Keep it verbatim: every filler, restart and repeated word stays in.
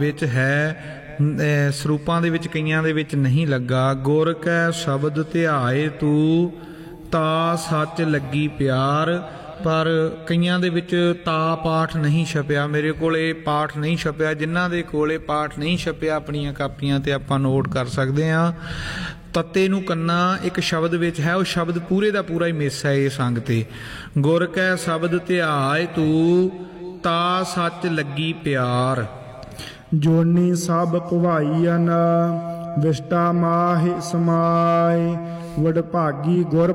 ਵਿੱਚ ਹੈ, ਸਰੂਪਾਂ ਦੇ ਵਿੱਚ ਕਈਆਂ ਦੇ ਵਿੱਚ ਨਹੀਂ ਲੱਗਾ। ਗੁਰ ਕੈ ਸ਼ਬਦ ਧਿਆਏ ਤੂੰ ਤਾ ਸੱਚ ਲੱਗੀ ਪਿਆਰ, ਪਰ ਕਈਆਂ ਦੇ ਵਿੱਚ ਤਾ ਪਾਠ ਨਹੀਂ ਛਪਿਆ। ਮੇਰੇ ਕੋਲ ਇਹ ਪਾਠ ਨਹੀਂ ਛਪਿਆ। ਜਿਨ੍ਹਾਂ ਦੇ ਕੋਲ ਪਾਠ ਨਹੀਂ ਛਪਿਆ ਆਪਣੀਆਂ ਕਾਪੀਆਂ 'ਤੇ ਆਪਾਂ ਨੋਟ ਕਰ ਸਕਦੇ ਹਾਂ। ਤੱਤੇ ਨੂੰ ਕੰਨਾ ਇੱਕ ਸ਼ਬਦ ਵਿੱਚ ਹੈ, ਉਹ ਸ਼ਬਦ ਪੂਰੇ ਦਾ ਪੂਰਾ ਹੀ ਮਿਸ ਹੈ ਇਸ ਅੰਗ 'ਤੇ। ਗੁਰ ਕੈ ਸ਼ਬਦ ਧਿਆਏ ਤੂੰ ਤਾ ਸੱਚ ਲੱਗੀ ਪਿਆਰ। ਜੋਨੀ ਸਭ ਭਵਾਈਨ ਵਿਸ਼ਟਾ ਮਾਹਿ ਸਮਾਏ, ਵਡਭਾਗੀ ਗੁਰ